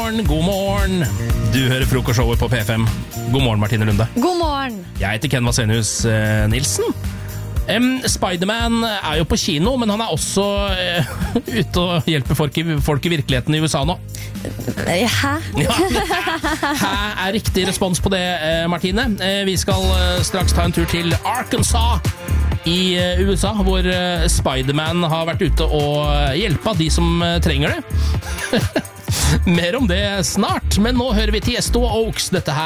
god morgen. Du hører frokostshowet på P5. God morgen, Martine Lunde. God morgen. Jeg heter Ken Vasenius Nilsen. Spiderman er jo på kino, men han er også ute og hjelper folk i virkeligheten i USA nå. Hæ? Ja, hæ er riktig respons på det, Martine. Vi skal straks ta en tur til Arkansas i USA, hvor Spiderman har vært ute og hjelpa de som trenger det. Mer om det snart, men nå hører vi Tiesto og Oaks. Dette her